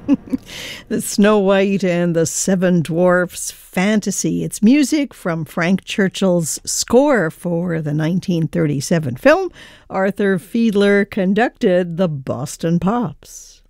The Snow White and the Seven Dwarfs fantasy. It's music from Frank Churchill's score for the 1937 film. Arthur Fiedler conducted the Boston Pops.